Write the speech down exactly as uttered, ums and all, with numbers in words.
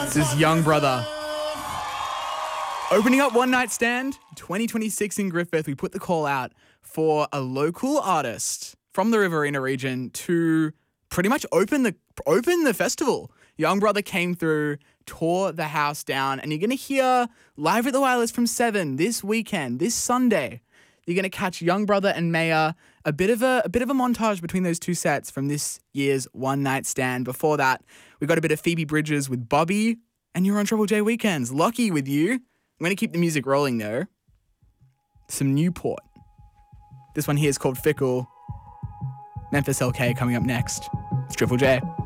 This is Young Brother. Opening up One Night Stand twenty twenty-six in Griffith, we put the call out for a local artist from the Riverina region to pretty much open the open the festival. Young Brother came through, tore the house down, and you're going to hear live at the Wireless from seven this weekend, this Sunday. You're going to catch Young Brother and Maya, a bit of a, a bit of a montage between those two sets from this year's One Night Stand. Before that, we got a bit of Phoebe Bridgers with Bobby, and you're on Triple J Weekends. Lockie with you. I'm going to keep the music rolling though. Some Newport. This one here is called Fickle. Memphis L K coming up next. It's Triple J.